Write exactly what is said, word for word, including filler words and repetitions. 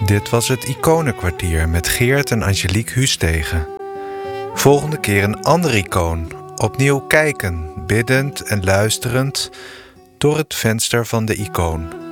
Dit was het Iconenkwartier met Geert en Angelique Huustegen. Volgende keer een ander icoon. Opnieuw kijken, biddend en luisterend door het venster van de icoon.